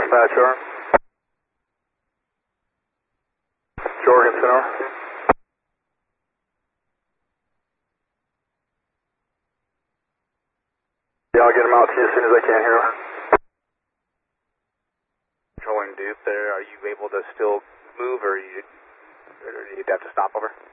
Dispatch, over. Jorgensen, over. Yeah, I'll get him out to you as soon as I can here. Controlling Duke there, are you able to still move or do you have to stop over?